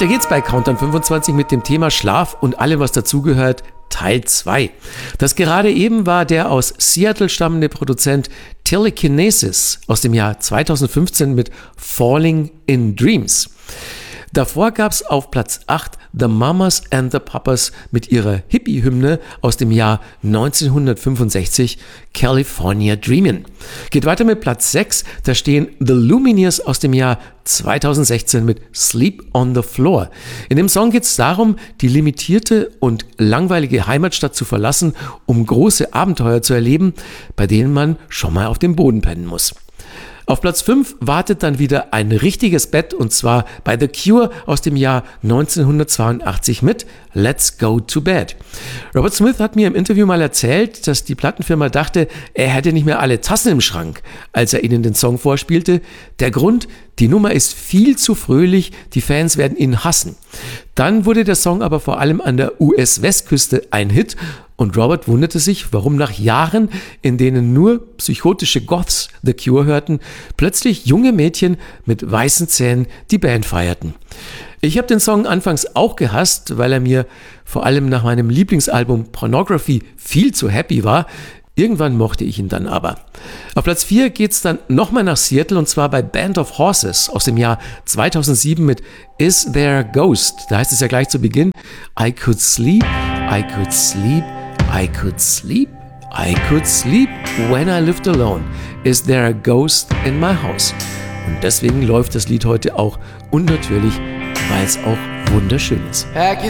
Weiter geht's bei Countdown 25 mit dem Thema Schlaf und allem, was dazugehört, Teil 2. Das gerade eben war der aus Seattle stammende Produzent Telekinesis aus dem Jahr 2015 mit Falling in Dreams. Davor gab's auf Platz 8 The Mamas and the Papas mit ihrer Hippie-Hymne aus dem Jahr 1965, California Dreamin'. Geht weiter mit Platz 6, da stehen The Lumineers aus dem Jahr 2016 mit Sleep on the Floor. In dem Song geht es darum, die limitierte und langweilige Heimatstadt zu verlassen, um große Abenteuer zu erleben, bei denen man schon mal auf dem Boden pennen muss. Auf Platz 5 wartet dann wieder ein richtiges Bett, und zwar bei The Cure aus dem Jahr 1982 mit Let's Go to Bed. Robert Smith hat mir im Interview mal erzählt, dass die Plattenfirma dachte, er hätte nicht mehr alle Tassen im Schrank, als er ihnen den Song vorspielte. Der Grund: die Nummer ist viel zu fröhlich, die Fans werden ihn hassen. Dann wurde der Song aber vor allem an der US-Westküste ein Hit, und Robert wunderte sich, warum nach Jahren, in denen nur psychotische Goths The Cure hörten, plötzlich junge Mädchen mit weißen Zähnen die Band feierten. Ich habe den Song anfangs auch gehasst, weil er mir vor allem nach meinem Lieblingsalbum Pornography viel zu happy war. Irgendwann mochte ich ihn dann aber. Auf Platz 4 geht's dann nochmal nach Seattle, und zwar bei Band of Horses aus dem Jahr 2007 mit Is There a Ghost? Da heißt es ja gleich zu Beginn: I could sleep, I could sleep, I could sleep, I could sleep when I lived alone. Is there a ghost in my house? Und deswegen läuft das Lied heute auch, und natürlich, weil es auch wunderschön ist. Pack your